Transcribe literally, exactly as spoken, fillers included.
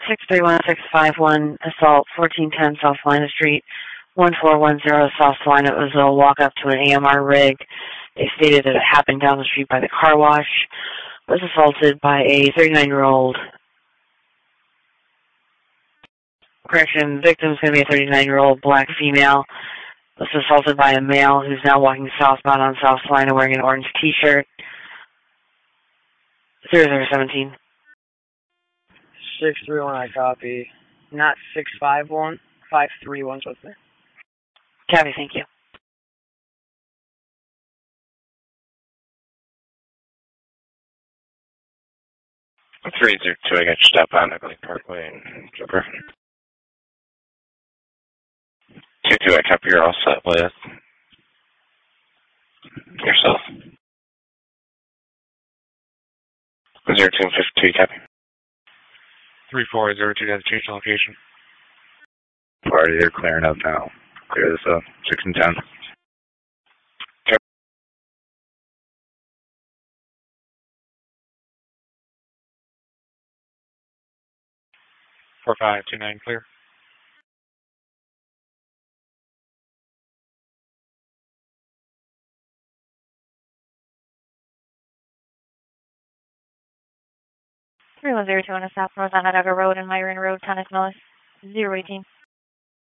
six three one six five one, assault, fourteen ten South Salina Street, one four one zero South Salina. It was a walk up to an A M R rig. They stated that it happened down the street by the car wash. Was assaulted by a thirty-nine-year-old. Correction, victim is going to be a thirty-nine-year-old black female. Was assaulted by a male who's now walking southbound on South Salina wearing an orange T-shirt. zero zero seventeen. six three one, I copy. Not six five one, five three one, what's there? Copy, thank you. three zero two, I got your stop on Ugly Parkway and Jumper. two two, I copy, you're all set with yourself. zero two fifty-two, copy. three four zero two, to change the location. Party, they're clearing up now. Clear this up. six and ten. four five two nine, clear. three one zero two on a South North Onondaga Road and Myron Road, Thomas Millis, zero eighteen.